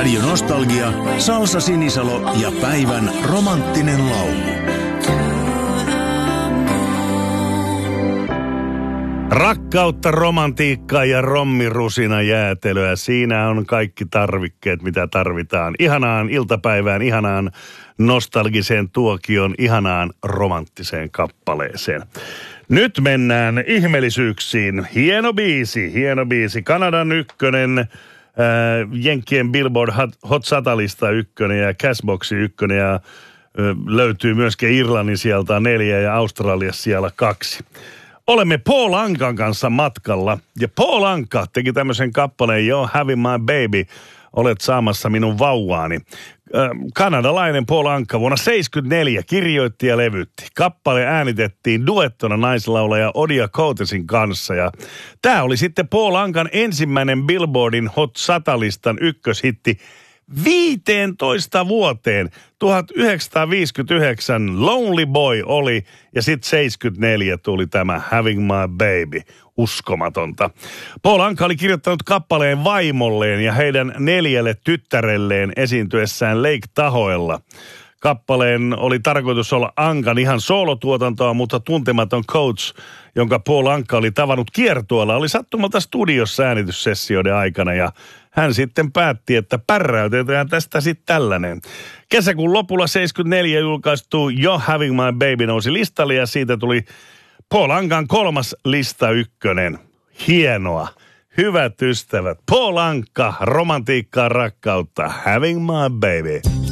Radio Nostalgia, Salsa Sinisalo ja päivän romanttinen laulu. Rakkautta, romantiikkaa ja rommirusina jäätelöä. Siinä on kaikki tarvikkeet, mitä tarvitaan. Ihanaan iltapäivään, ihanaan nostalgiseen tuokioon, ihanaan romanttiseen kappaleeseen. Nyt mennään ihmeellisyyksiin. Hieno biisi. Kanadan ykkönen, Jenkkien Billboard Hot 100-lista ykkönen ja Cashboxin ykkönen ja löytyy myöskin Irlannin sieltä 4 ja Australiassa siellä 2. Olemme Paul Ankan kanssa matkalla ja Paul Anka teki tämmöisen kappaleen You're Having My Baby, olet saamassa minun vauvaani. Kanadalainen Paul Anka vuonna 1974 kirjoitti ja levytti. Kappale äänitettiin duettona naislaulaja Odia Cotesin kanssa ja tämä oli sitten Paul Ankan ensimmäinen Billboardin Hot 100-listan ykköshitti 15 vuoteen. 1959 Lonely Boy oli ja sitten 74 tuli tämä Having My Baby. Uskomatonta. Paul Anka oli kirjoittanut kappaleen vaimolleen ja heidän 4 tyttärelleen esiintyessään Lake Tahoella. Kappaleen oli tarkoitus olla Ankan ihan soolotuotantoa, mutta tuntematon coach, jonka Paul Anka oli tavannut kiertueella, oli sattumalta studiossa äänityssessioiden aikana ja hän sitten päätti, että pärräytetään tästä sitten tällainen. Kesäkuun lopulla 74 julkaistu You're Having My Baby nousi listalle ja siitä tuli Paul Ankan 3. lista ykkönen. Hienoa. Hyvät ystävät. Paul Anka, romantiikkaa, rakkautta. Having My Baby.